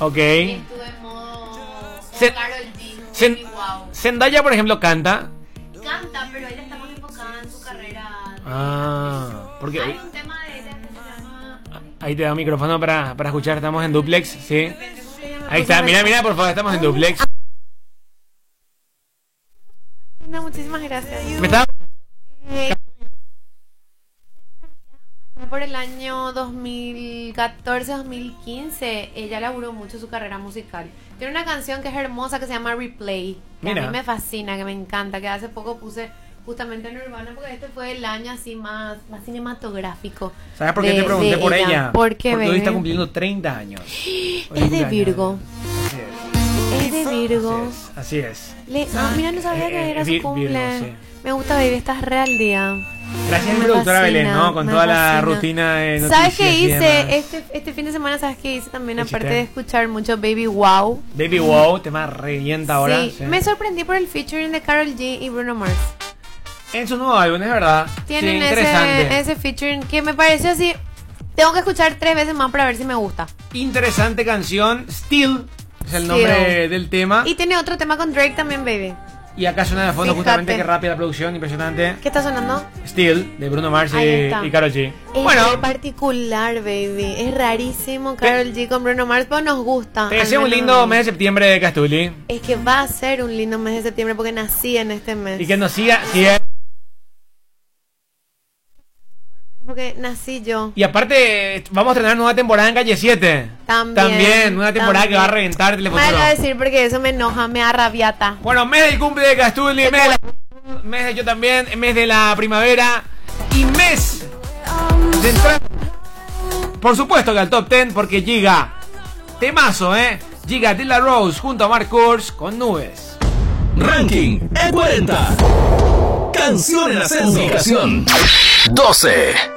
Ok. Y estuve en modo Karol G. Wow. Zendaya, por ejemplo, canta. Canta, pero ella está más enfocada en su carrera. Porque Hay un tema de ella que se llama... ahí te da un micrófono para escuchar. Estamos en duplex, sí. Ahí está, mira, por favor, estamos en duplex. No, muchísimas gracias. Me estaba... Por el año 2014-2015, ella laburó mucho su carrera musical. Tiene una canción que es hermosa que se llama Replay, que a mí me fascina, que me encanta, que hace poco puse justamente en Urbana, porque este fue el año así más cinematográfico. ¿Sabes por qué te pregunté por ella? Porque hoy está cumpliendo 30 años. Es de Virgo. Es de Virgo. Así es. Mira, no sabía que era su cumple. Virgo, sí. Me gusta, baby, estás re al día. Gracias, mi productora Belén, ¿no? Con toda la rutina de noticias. ¿Sabes qué hice este fin de semana? ¿Sabes qué hice también? Aparte de escuchar mucho Baby Wow. Baby Wow, tema revienta ahora. Sí, me sorprendí por el featuring de Karol G y Bruno Mars. En su nuevo álbum, es verdad. Tienen ese featuring que me pareció así. Tengo que escuchar 3 veces más para ver si me gusta. Interesante canción. Still es el nombre del tema. Y tiene otro tema con Drake también, baby. Y acá suena de fondo justamente, qué rápida la producción, impresionante. ¿Qué está sonando? Still, de Bruno Mars y Karol G. Es muy particular, baby. Es rarísimo Karol G con Bruno Mars, pero nos gusta. Te deseo un lindo mes de septiembre, Castuli. Es que va a ser un lindo mes de septiembre porque nací en este mes. Y que nos siga. Porque nací yo. Y aparte, vamos a estrenar nueva temporada en Calle 7. También, nueva temporada que va a reventar Telefuturo. Me voy a decir porque eso me enoja, me arrabiata. Bueno, mes del cumple de Castuli, mes de yo también, mes de la primavera y mes de entrar, por supuesto que al top 10, porque llega temazo, llega De La Rose junto a Mark Kors con Nubes. Ranking E40. Canción en ascenso. Ubicación 12.